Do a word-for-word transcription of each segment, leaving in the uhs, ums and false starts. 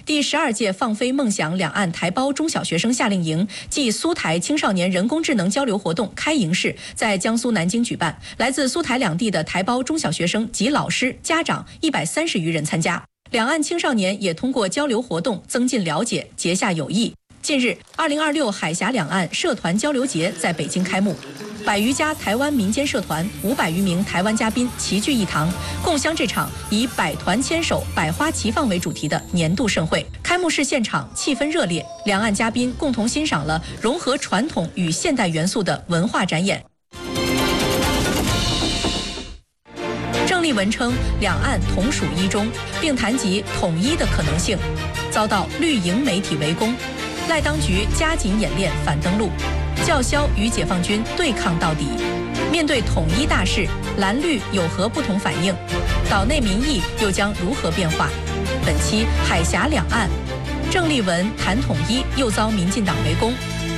第十二届放飞梦想两岸台胞中小学生夏令营暨苏台青少年人工智能交流活动开营式在江苏南京举办，来自苏台两地的台胞中小学生及老师、家长一百三十余人参加。两岸青少年也通过交流活动增进了解，结下友谊。近日，二零二六海峡两岸社团交流节在北京开幕。百余家台湾民间社团、五百余名台湾嘉宾齐聚一堂，共襄这场以“百团牵手，百花齐放”为主题的年度盛会。开幕式现场气氛热烈，两岸嘉宾共同欣赏了融合传统与现代元素的文化展演。郑丽文称两岸同属一中，并谈及统一的可能性，遭到绿营媒体围攻，赖当局加紧演练反登陆。叫嚣与解放军对抗到底。面对统一大势，蓝绿有何不同反应？岛内民意又将如何变化？本期海峡两岸，郑丽文谈统一又遭民进党围攻。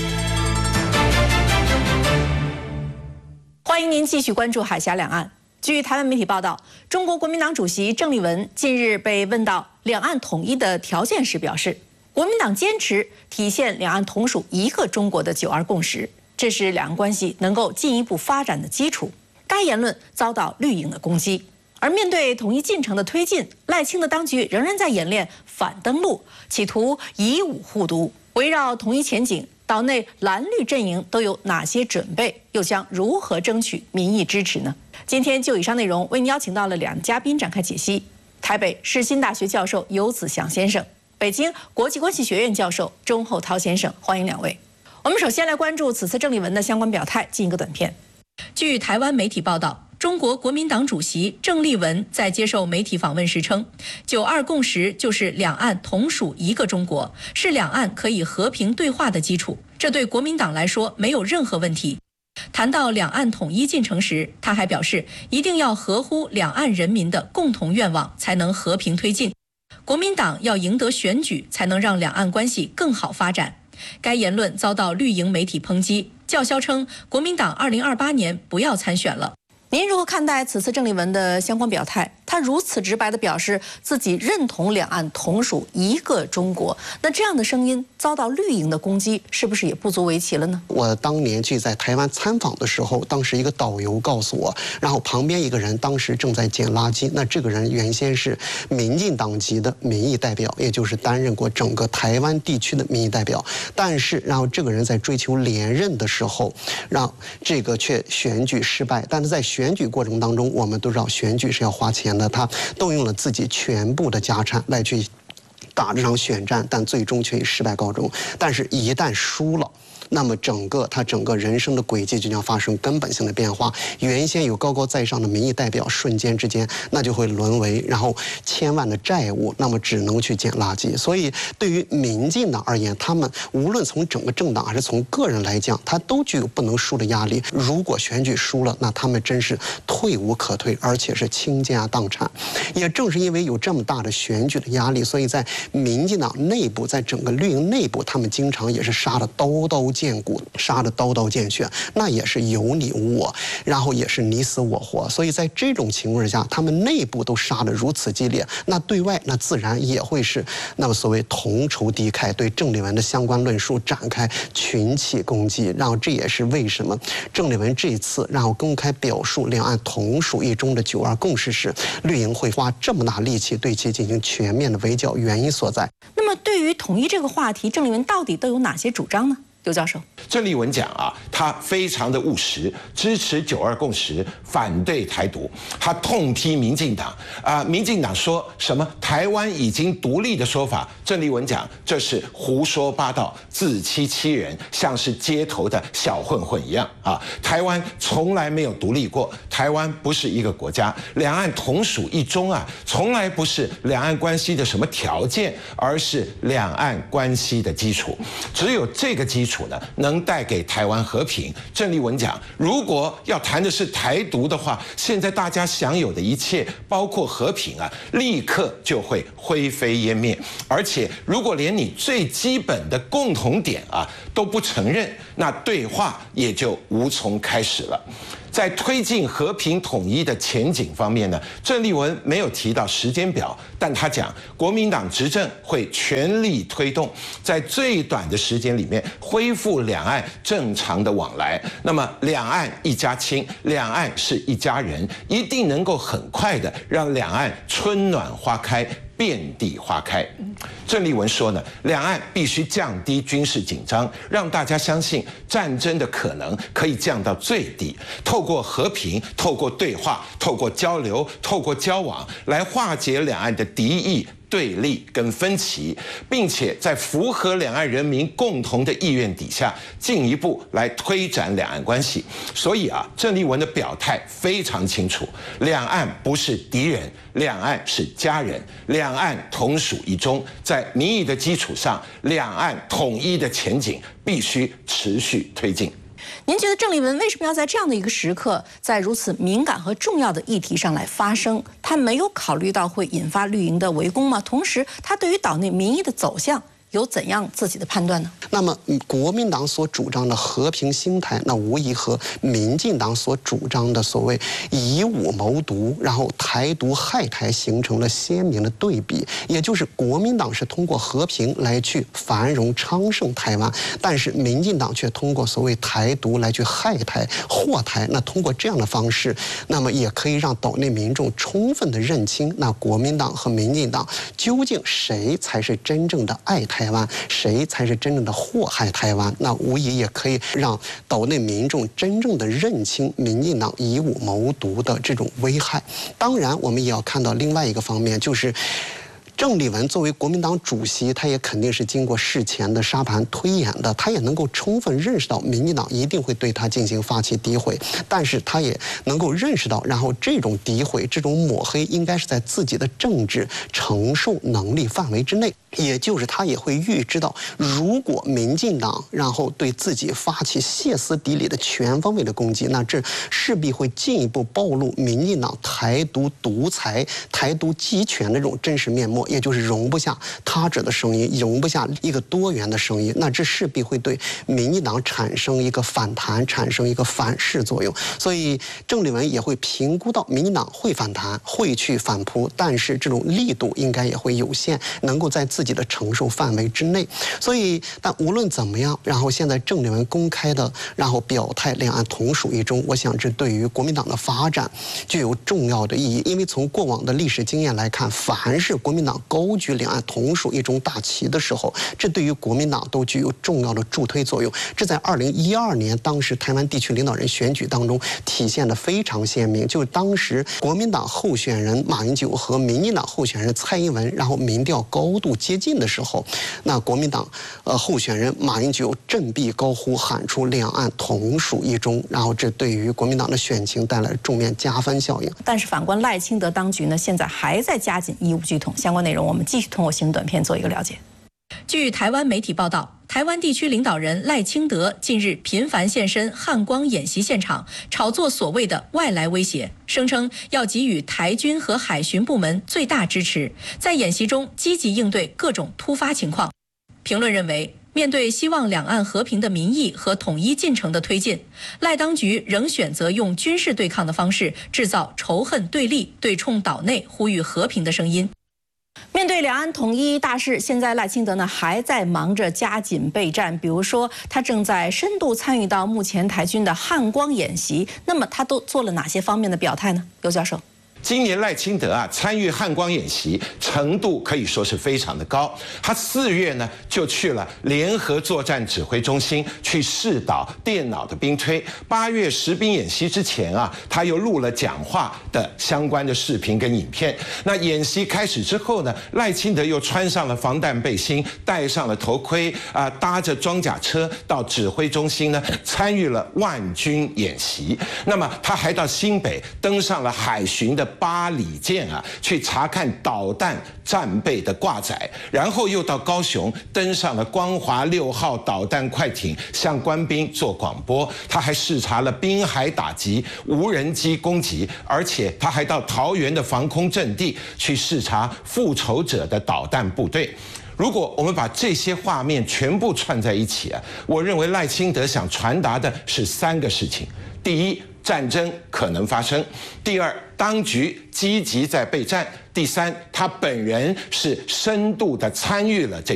欢迎您继续关注海峡两岸。据台湾媒体报道，中国国民党主席郑丽文近日被问到两岸统一的条件时表示，国民党坚持体现两岸同属一个中国的九二共识，这是两岸关系能够进一步发展的基础。该言论遭到绿营的攻击。而面对统一进程的推进，赖清的当局仍然在演练反登陆，企图以武护独。围绕统一前景，岛内蓝绿阵营都有哪些准备？又将如何争取民意支持呢？今天就以上内容为您邀请到了两嘉宾展开解析：台北世新大学教授游子祥先生，北京国际关系学院教授钟厚涛先生，欢迎两位。我们首先来关注此次郑丽文的相关表态，进一个短片。据台湾媒体报道，中国国民党主席郑丽文在接受媒体访问时称，九二共识就是两岸同属一个中国，是两岸可以和平对话的基础，这对国民党来说没有任何问题。谈到两岸统一进程时，他还表示，一定要合乎两岸人民的共同愿望，才能和平推进。国民党要赢得选举，才能让两岸关系更好发展。该言论遭到绿营媒体抨击，叫嚣称国民党二零二八年不要参选了。您如何看待此次郑丽文的相关表态？他如此直白地表示自己认同两岸同属一个中国，那这样的声音遭到绿营的攻击，是不是也不足为奇了呢？ 我当年去在台湾参访的时候，当时一个导游告诉我，然后旁边一个人当时正在捡垃圾，那这个人原先是民进党籍的民意代表，也就是担任过整个台湾地区的民意代表，但是然后这个人在追求连任的时候，让这个却选举失败，但是在选举过程当中，我们都知道选举是要花钱的，他动用了自己全部的家产来去打这场选战，但最终却以失败告终。但是一旦输了，那么整个他整个人生的轨迹就将发生根本性的变化。原先有高高在上的民意代表，瞬间之间那就会沦为然后千万的债务，那么只能去捡垃圾。所以对于民进党而言，他们无论从整个政党还是从个人来讲，他都具有不能输的压力。如果选举输了，那他们真是退无可退，而且是倾家荡产。也正是因为有这么大的选举的压力，所以在民进党内部，在整个绿营内部，他们经常也是杀得刀刀见骨，杀得刀刀见血，那也是有你无我，然后也是你死我活。所以在这种情况下，他们内部都杀得如此激烈，那对外那自然也会是那么所谓同仇敌忾，对郑丽文的相关论述展开群起攻击。然后这也是为什么郑丽文这一次然后公开表述两岸同属一中的九二共识时，绿营会花这么大力气对其进行全面的围剿原因所在。 那么对于统一这个话题，郑丽文到底都有哪些主张呢？刘教授， 郑丽文讲啊，他非常的务实，支持九二共识，反对台独。他痛批民进党啊、呃，民进党说什么台湾已经独立的说法，郑丽文讲这是胡说八道，自欺欺人，像是街头的小混混一样啊！台湾从来没有独立过，台湾不是一个国家，两岸同属一中啊，从来不是两岸关系的什么条件，而是两岸关系的基础。只有这个基础呢，能带给台湾和平。郑丽文讲，如果要谈的是台独的话，现在大家享有的一切，包括和平啊，立刻就会灰飞烟灭。而且，如果连你最基本的共同点啊都不承认，那对话也就无从开始了。 在推进和平统一的前景方面呢，郑丽文没有提到时间表，但他讲国民党执政会全力推动，在最短的时间里面恢复两岸正常的往来。那么两岸一家亲，两岸是一家人，一定能够很快的让两岸春暖花开，遍地花开。郑丽文说呢，两岸必须降低军事紧张，让大家相信战争的可能可以降到最低，透过和平，透过对话，透过交流，透过交往，来化解两岸的敌意、对立跟分歧，并且在符合两岸人民共同的意愿底下，进一步来推展两岸关系。所以啊，郑丽文的表态非常清楚，两岸不是敌人，两岸是家人，两岸同属一中，在民意的基础上，两岸统一的前景必须持续推进。 您觉得郑丽文为什么要在这样的一个时刻，在如此敏感和重要的议题上来发声？他没有考虑到会引发绿营的围攻吗？同时，他对于岛内民意的走向有怎样自己的判断呢？ 那么，国民党所主张的和平心态，那无疑和民进党所主张的所谓以武谋独，然后台独害台形成了鲜明的对比。也就是国民党是通过和平来去繁荣昌盛台湾，但是民进党却通过所谓台独来去害台祸台。那通过这样的方式，那么也可以让岛内民众充分的认清，那国民党和民进党究竟谁才是真正的爱台湾，谁才是真正的祸害台湾。那无疑也可以让岛内民众真正的认清民进党以武谋独的这种危害。当然我们也要看到另外一个方面，就是郑丽文作为国民党主席，他也肯定是经过事前的沙盘推演的，他也能够充分认识到民进党一定会对他进行发起诋毁，但是他也能够认识到，然后这种诋毁、这种抹黑应该是在自己的政治承受能力范围之内，也就是他也会预知到，如果民进党然后对自己发起歇斯底里的全方位的攻击，那这势必会进一步暴露民进党台独独裁、台独集权的这种真实面目。也就是容不下他者的声音，容不下一个多元的声音，那这势必会对民进党产生一个反弹，产生一个反噬作用。所以郑丽文也会评估到民进党会反弹，会去反扑，但是这种力度应该也会有限，能够在自己的承受范围之内。所以，但无论怎么样，然后现在郑丽文公开的，然后表态两岸同属一中，我想这对于国民党的发展具有重要的意义。因为从过往的历史经验来看，凡是国民党高举两岸同属一中大旗的时候，这对于国民党都具有重要的助推作用。这在二零一二年当时台湾地区领导人选举当中体现得非常鲜明。就是当时国民党候选人马英九和民进党候选人蔡英文，然后民调高度接近的时候，那国民党呃候选人马英九振臂高呼，喊出两岸同属一中，然后这对于国民党的选情带来正面加分效应。 但是反观赖清德当局呢，现在还在加紧义务系统。相关内容我们继续通过新闻短片做一个了解。据台湾媒体报道，台湾地区领导人赖清德近日频繁现身汉光演习现场，炒作所谓的外来威胁，声称要给予台军和海巡部门最大支持，在演习中积极应对各种突发情况。评论认为，面对希望两岸和平的民意和统一进程的推进，赖当局仍选择用军事对抗的方式制造仇恨对立，对冲岛内呼吁和平的声音。面对两岸统一大事，现在赖清德呢还在忙着加紧备战。比如说，他正在深度参与到目前台军的汉光演习。那么，他都做了哪些方面的表态呢？尤教授。 今年赖清德啊参与汉光演习程度可以说是非常的高。他四月呢就去了联合作战指挥中心去试导电脑的兵推。八月实兵演习之前啊，他又录了讲话的相关的视频跟影片。那演习开始之后呢，赖清德又穿上了防弹背心，戴上了头盔啊，搭着装甲车到指挥中心呢参与了万军演习。那么他还到新北登上了海巡的八里舰啊，去查看导弹战备的挂载，然后又到高雄登上了光华六号导弹快艇，向官兵做广播。他还视察了滨海打击、无人机攻击，而且他还到桃园的防空阵地去视察复仇者的导弹部队。如果我们把这些画面全部串在一起啊，我认为赖清德想传达的是三个事情：第一， 战争可能发生；第二，当局积极在备战；第三，他本人是深度的参与了这。